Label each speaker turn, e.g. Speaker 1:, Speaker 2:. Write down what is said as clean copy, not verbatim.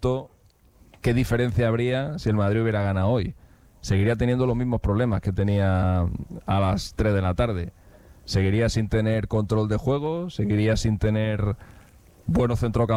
Speaker 1: pregunto qué diferencia habría si el Madrid hubiera ganado hoy. Seguiría teniendo los mismos problemas que tenía a las 3 de la tarde. Seguiría sin tener control de juego, seguiría sin tener buenos centrocampistas